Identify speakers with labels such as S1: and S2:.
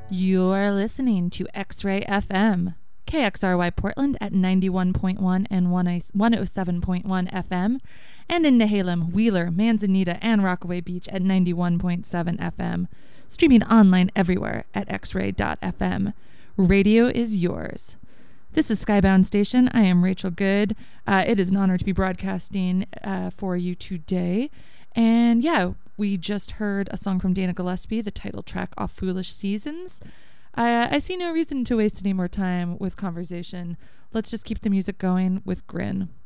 S1: You're listening to X-Ray FM, KXRY Portland at 91.1 and 107.1 FM, and in Nehalem, Wheeler, Manzanita, and Rockaway Beach at 91.7 FM. Streaming online everywhere at xray.fm. Radio is yours. This is Skybound Station. I am Rachel Good. It is an honor to be broadcasting for you today. And yeah, we just heard a song from Dana Gillespie, the title track off Foolish Seasons. I see no reason to waste any more time with conversation. Let's just keep the music going with Grin.